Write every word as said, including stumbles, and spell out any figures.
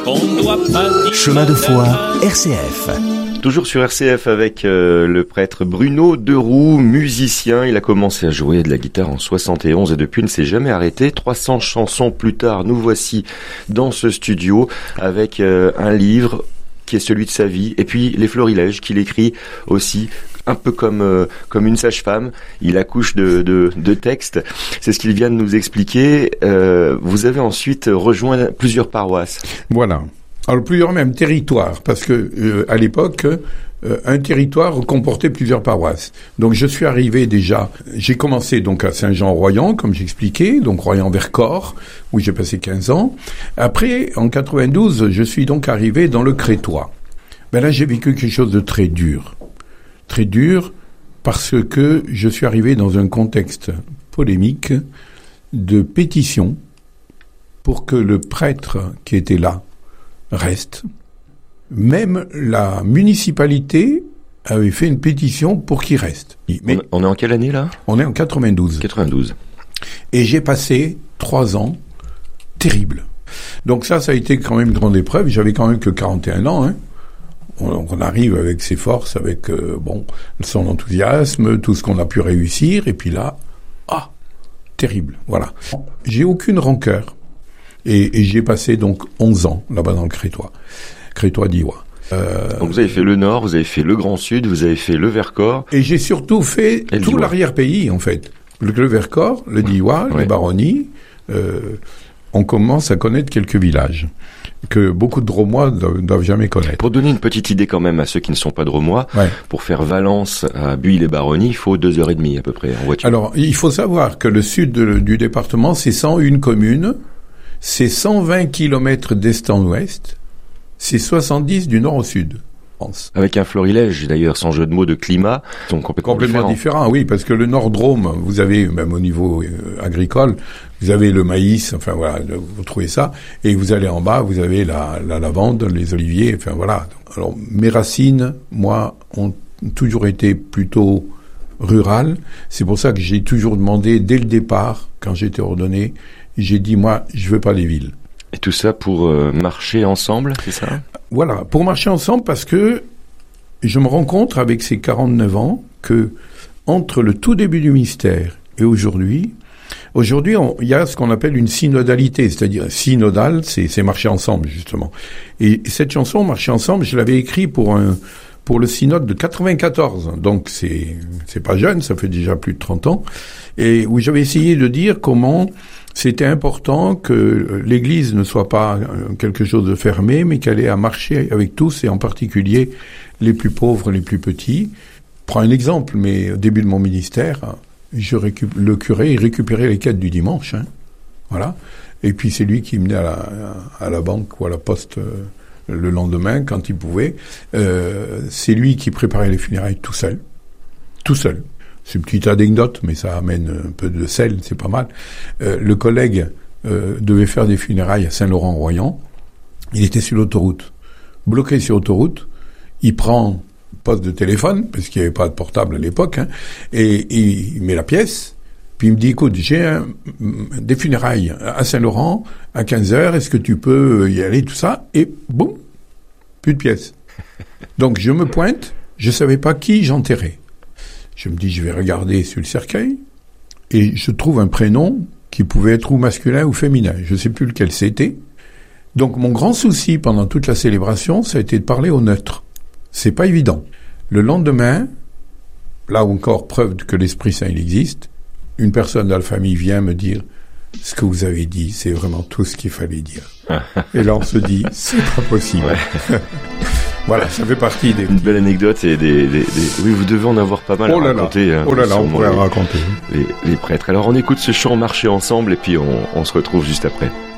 qu'on doit pas dire. Chemin de foi, R C F. Toujours sur R C F avec euh, le prêtre Bruno Deroux, musicien. Il a commencé à jouer de la guitare en soixante et onze et depuis il ne s'est jamais arrêté. trois cents chansons plus tard, nous voici dans ce studio avec euh, un livre qui est celui de sa vie et puis les florilèges qu'il écrit aussi. Un peu comme euh, comme une sage-femme, il accouche de, de, de textes. C'est ce qu'il vient de nous expliquer. Euh, vous avez ensuite rejoint plusieurs paroisses. Voilà. Alors plusieurs même territoires, parce que euh, à l'époque, euh, un territoire comportait plusieurs paroisses. Donc je suis arrivé déjà, j'ai commencé donc à Saint-Jean-Royan, comme j'expliquais, donc Royan-Vercors, où j'ai passé quinze ans. Après, en quatre-vingt-douze, je suis donc arrivé dans le Crétois. Ben là, j'ai vécu quelque chose de très dur. Très dur, parce que je suis arrivé dans un contexte polémique de pétition pour que le prêtre qui était là reste. Même la municipalité avait fait une pétition pour qu'il reste. Mais on est en quelle année là ? On est en quatre-vingt-douze. quatre-vingt-douze. Et j'ai passé trois ans terribles. Donc ça, ça a été quand même une grande épreuve. J'avais quand même que quarante et un ans, hein. On, on arrive avec ses forces, avec euh, bon son enthousiasme, tout ce qu'on a pu réussir, et puis là, ah, terrible, voilà. J'ai aucune rancœur, et, et j'ai passé donc onze ans là-bas dans le Crétois, Crétois d'Iwa. Euh, donc vous avez fait le Nord, vous avez fait le Grand Sud, vous avez fait le Vercors. Et j'ai surtout fait et tout l'arrière-pays, en fait. Le, le Vercors, le Diois, ouais. Les Baronnies, euh, on commence à connaître quelques villages que beaucoup de Dromois ne doivent jamais connaître. Pour donner une petite idée quand même à ceux qui ne sont pas Dromois, ouais. Pour faire Valence à Buis-les-Baronnies, il faut deux heures et demie à peu près en voiture. Alors, il faut savoir que le sud de, du département, c'est cent une communes, c'est cent vingt kilomètres d'est en ouest, c'est soixante-dix du nord au sud. Avec un florilège, d'ailleurs, sans jeu de mots, de climat, sont complètement, complètement différents. différents. Oui, parce que le Nord-Drôme, vous avez, même au niveau euh, agricole, vous avez le maïs, enfin voilà, vous trouvez ça, et vous allez en bas, vous avez la, la lavande, les oliviers, enfin voilà. Alors, mes racines, moi, ont toujours été plutôt rurales. C'est pour ça que j'ai toujours demandé, dès le départ, quand j'étais ordonné, j'ai dit, moi, je veux pas les villes. Et tout ça pour euh, marcher ensemble, c'est ça ? Voilà, pour marcher ensemble, parce que je me rends compte avec ces quarante-neuf ans que entre le tout début du mystère et aujourd'hui, aujourd'hui il y a ce qu'on appelle une synodalité, c'est-à-dire synodal, c'est, c'est marcher ensemble justement. Et cette chanson, Marcher ensemble, je l'avais écrite pour un pour le synode de quatre-vingt-quatorze, donc c'est c'est pas jeune, ça fait déjà plus de trente ans, et où j'avais essayé de dire comment c'était important que l'Église ne soit pas quelque chose de fermé, mais qu'elle ait à marcher avec tous, et en particulier les plus pauvres, les plus petits. Prends un exemple, mais au début de mon ministère, je récup- le curé, il récupérait les quêtes du dimanche, hein, voilà. Et puis c'est lui qui menait à la, à la banque ou à la poste euh, le lendemain, quand il pouvait. Euh, c'est lui qui préparait les funérailles tout seul, tout seul. C'est une petite anecdote, mais ça amène un peu de sel, c'est pas mal. Euh, le collègue euh, devait faire des funérailles à Saint-Laurent-Royan. Il était sur l'autoroute. Bloqué sur l'autoroute, il prend poste de téléphone, parce qu'il n'y avait pas de portable à l'époque, hein, et, et il met la pièce, puis il me dit, écoute, j'ai un, des funérailles à Saint-Laurent à quinze heures, est-ce que tu peux y aller, tout ça? Et boum, plus de pièces. Donc je me pointe, je savais pas qui j'enterrais. Je me dis, je vais regarder sur le cercueil, et je trouve un prénom qui pouvait être ou masculin ou féminin. Je ne sais plus lequel c'était. Donc, mon grand souci pendant toute la célébration, ça a été de parler au neutre. C'est pas évident. Le lendemain, là encore, preuve que l'Esprit Saint, il existe, une personne de la famille vient me dire, ce que vous avez dit, c'est vraiment tout ce qu'il fallait dire. Et là, on se dit, c'est pas possible. Ouais. Voilà, ça fait partie des... Une belle anecdote et des, des, des... Oui, vous devez en avoir pas mal oh à raconter. Là. Hein, oh là là, on pourrait les, raconter. Les, les prêtres. Alors, on écoute ce chant Marcher ensemble et puis on, on se retrouve juste après.